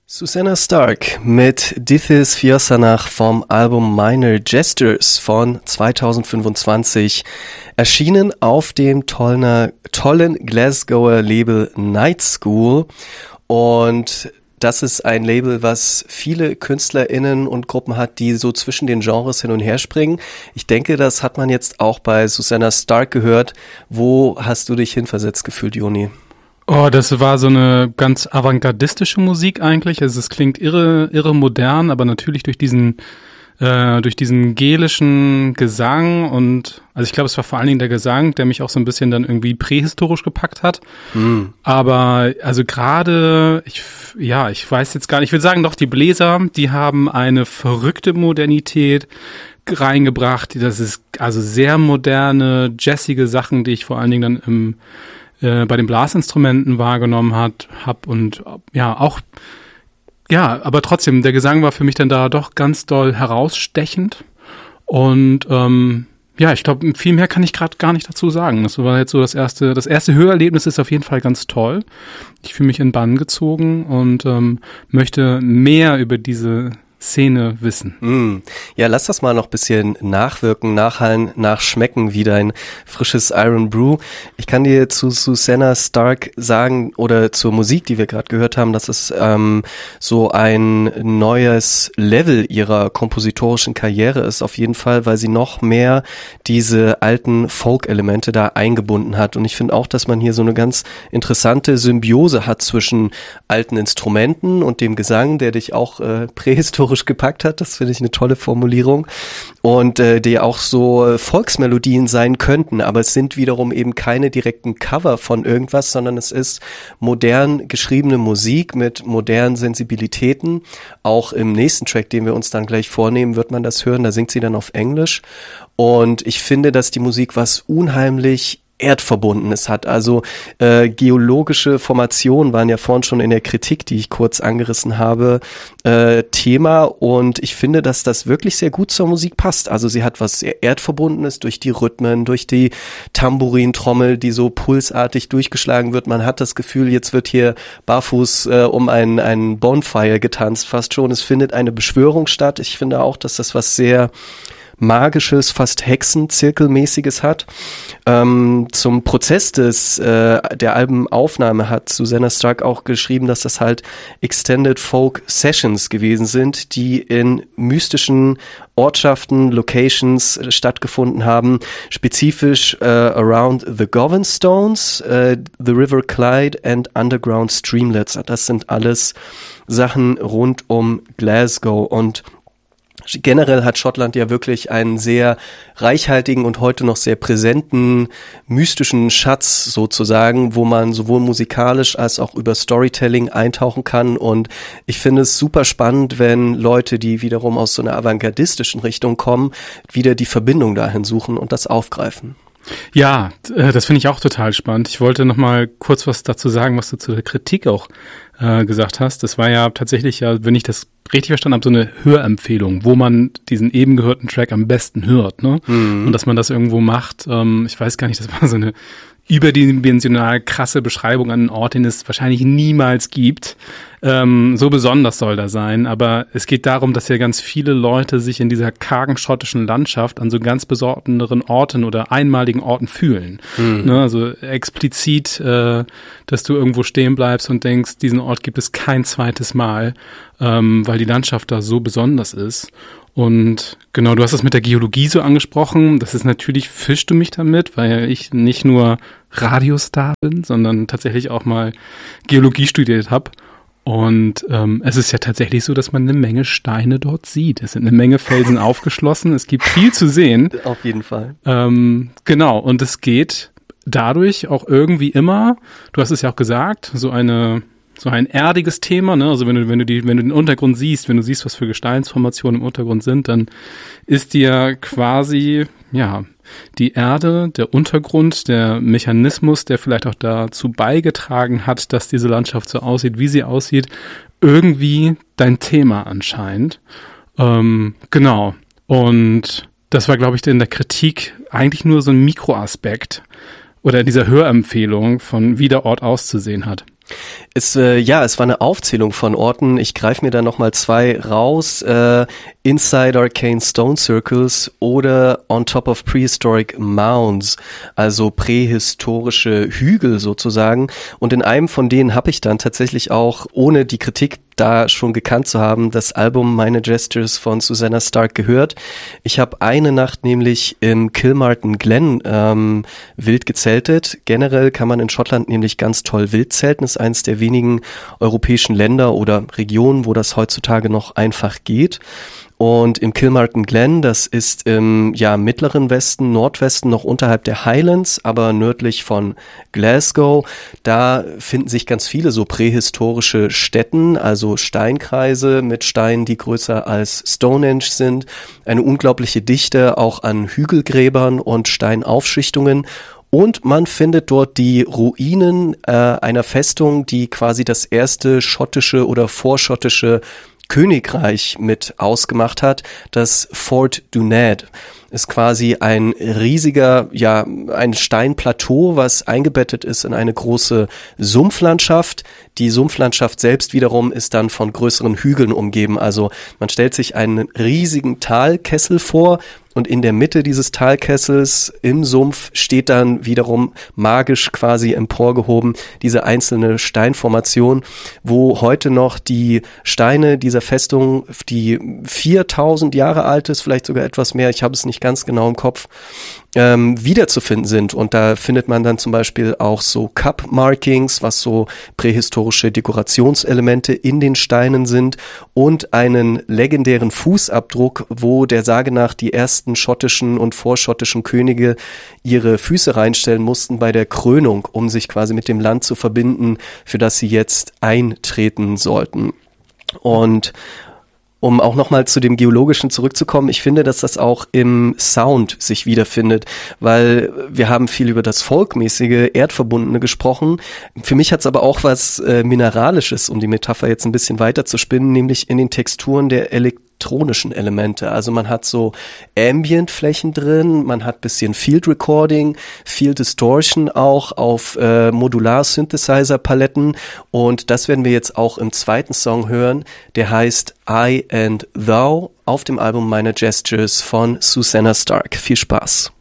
Susanna Stark mit Dithis Fiosanach vom Album Minor Gestures von 2025, erschienen auf dem tollen Glasgower Label Night School. Und das ist ein Label, was viele KünstlerInnen und Gruppen hat, die so zwischen den Genres hin und her springen. Ich denke, das hat man jetzt auch bei Susanna Stark gehört. Wo hast du dich hinversetzt gefühlt, Joni? Oh, das war so eine ganz avantgardistische Musik eigentlich. Also es klingt irre modern, aber natürlich durch diesen gelischen Gesang und, also ich glaube, es war vor allen Dingen der Gesang, der mich auch so ein bisschen dann irgendwie prähistorisch gepackt hat. Mhm. Aber also gerade, ich weiß jetzt gar nicht, ich würde sagen, doch die Bläser, die haben eine verrückte Modernität reingebracht. Das ist also sehr moderne, jazzige Sachen, die ich vor allen Dingen dann bei den Blasinstrumenten wahrgenommen hab und aber trotzdem, der Gesang war für mich dann da doch ganz doll herausstechend und ich glaube, viel mehr kann ich gerade gar nicht dazu sagen. Das war jetzt so das erste Hörerlebnis ist auf jeden Fall ganz toll. Ich fühle mich in Bann gezogen und möchte mehr über diese Szene wissen. Ja, lass das mal noch ein bisschen nachwirken, nachhallen, nachschmecken wie dein frisches Iron Brew. Ich kann dir zu Susanna Stark sagen oder zur Musik, die wir gerade gehört haben, dass es so ein neues Level ihrer kompositorischen Karriere ist, auf jeden Fall, weil sie noch mehr diese alten Folk-Elemente da eingebunden hat. Und ich finde auch, dass man hier so eine ganz interessante Symbiose hat zwischen alten Instrumenten und dem Gesang, der dich auch prähistorisch gepackt hat. Das finde ich eine tolle Formulierung. Und die auch so Volksmelodien sein könnten, aber es sind wiederum eben keine direkten Cover von irgendwas, sondern es ist modern geschriebene Musik mit modernen Sensibilitäten. Auch im nächsten Track, den wir uns dann gleich vornehmen, wird man das hören. Da singt sie dann auf Englisch. Und ich finde, dass die Musik was unheimlich Erdverbundenes hat. Also geologische Formationen waren ja vorhin schon in der Kritik, die ich kurz angerissen habe, Thema, und ich finde, dass das wirklich sehr gut zur Musik passt. Also sie hat was sehr Erdverbundenes durch die Rhythmen, durch die Tambourintrommel, die so pulsartig durchgeschlagen wird. Man hat das Gefühl, jetzt wird hier barfuß um ein Bonfire getanzt, fast schon. Es findet eine Beschwörung statt. Ich finde auch, dass das was sehr Magisches, fast Hexenzirkelmäßiges hat. Zum Prozess der Albenaufnahme hat Susanna Stark auch geschrieben, dass das halt Extended Folk Sessions gewesen sind, die in mystischen Ortschaften, Locations stattgefunden haben, spezifisch around the Govan Stones, the River Clyde and underground streamlets. Das sind alles Sachen rund um Glasgow, und generell hat Schottland ja wirklich einen sehr reichhaltigen und heute noch sehr präsenten mystischen Schatz sozusagen, wo man sowohl musikalisch als auch über Storytelling eintauchen kann, und ich finde es super spannend, wenn Leute, die wiederum aus so einer avantgardistischen Richtung kommen, wieder die Verbindung dahin suchen und das aufgreifen. Ja, das finde ich auch total spannend. Ich wollte noch mal kurz was dazu sagen, was du zu der Kritik auch gesagt hast. Das war ja tatsächlich, wenn ich das richtig verstanden habe, so eine Hörempfehlung, wo man diesen eben gehörten Track am besten hört, ne? Und dass man das irgendwo macht. Ich weiß gar nicht, das war so eine überdimensional krasse Beschreibung an einen Ort, den es wahrscheinlich niemals gibt. So besonders soll das sein, aber es geht darum, dass ja ganz viele Leute sich in dieser kargen schottischen Landschaft an so ganz besonderen Orten oder einmaligen Orten fühlen. Ne, also explizit, dass du irgendwo stehen bleibst und denkst, diesen Ort gibt es kein zweites Mal, weil die Landschaft da so besonders ist. Und genau, du hast es mit der Geologie so angesprochen. Das ist natürlich, fischst du mich damit, weil ich nicht nur Radiostar bin, sondern tatsächlich auch mal Geologie studiert habe. Und es ist ja tatsächlich so, dass man eine Menge Steine dort sieht. Es sind eine Menge Felsen aufgeschlossen. Es gibt viel zu sehen. Auf jeden Fall. Genau, und es geht dadurch auch irgendwie immer, du hast es ja auch gesagt, so ein erdiges Thema, ne? Also wenn du den Untergrund siehst, wenn du siehst, was für Gesteinsformationen im Untergrund sind, dann ist dir quasi, die Erde, der Untergrund, der Mechanismus, der vielleicht auch dazu beigetragen hat, dass diese Landschaft so aussieht, wie sie aussieht, irgendwie dein Thema anscheinend. Genau. Und das war, glaube ich, in der Kritik eigentlich nur so ein Mikroaspekt oder dieser Hörempfehlung von wie der Ort auszusehen hat. Es war eine Aufzählung von Orten. Ich greife mir da nochmal 2 raus. Inside Arcane Stone Circles oder On Top of Prehistoric Mounds, also prähistorische Hügel sozusagen. Und in einem von denen habe ich dann tatsächlich auch, ohne die Kritik da schon gekannt zu haben, das Album Minor Gestures von Susannah Stark gehört. Ich habe eine Nacht nämlich im Kilmartin Glen wild gezeltet. Generell kann man in Schottland nämlich ganz toll wild zelten. Das ist eines der wenigen europäischen Länder oder Regionen, wo das heutzutage noch einfach geht. Und im Kilmartin Glen, das ist im mittleren Westen, Nordwesten, noch unterhalb der Highlands, aber nördlich von Glasgow, da finden sich ganz viele so prähistorische Stätten, also Steinkreise mit Steinen, die größer als Stonehenge sind, eine unglaubliche Dichte auch an Hügelgräbern und Steinaufschichtungen. Und man findet dort die Ruinen einer Festung, die quasi das erste schottische oder vorschottische Königreich mit ausgemacht hat, das Fort Dunad. Ist quasi ein riesiger, ein Steinplateau, was eingebettet ist in eine große Sumpflandschaft. Die Sumpflandschaft selbst wiederum ist dann von größeren Hügeln umgeben. Also man stellt sich einen riesigen Talkessel vor und in der Mitte dieses Talkessels im Sumpf steht dann wiederum magisch quasi emporgehoben diese einzelne Steinformation, wo heute noch die Steine dieser Festung, die 4000 Jahre alt ist, vielleicht sogar etwas mehr, ich habe es nicht ganz genau im Kopf, wiederzufinden sind. Und da findet man dann zum Beispiel auch so Cup-Markings, was so prähistorische Dekorationselemente in den Steinen sind und einen legendären Fußabdruck, wo der Sage nach die ersten schottischen und vorschottischen Könige ihre Füße reinstellen mussten bei der Krönung, um sich quasi mit dem Land zu verbinden, für das sie jetzt eintreten sollten. Und um auch nochmal zu dem Geologischen zurückzukommen, ich finde, dass das auch im Sound sich wiederfindet, weil wir haben viel über das Folkmäßige, Erdverbundene gesprochen. Für mich hat es aber auch was Mineralisches, um die Metapher jetzt ein bisschen weiter zu spinnen, nämlich in den Texturen der elektronischen Elemente. Also man hat so Ambient-Flächen drin, man hat bisschen Field Recording, Field Distortion auch auf Modular-Synthesizer-Paletten und das werden wir jetzt auch im zweiten Song hören, der heißt I and Thou auf dem Album Minor Gestures von Susannah Stark. Viel Spaß!